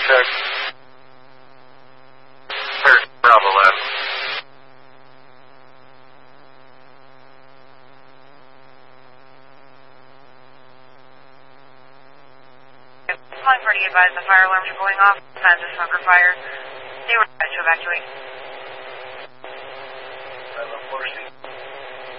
check. There's Bravo left. Calling 40, advise the fire alarms are going off. Signs of smoke or fire. They were ready to evacuate. I have a 4C.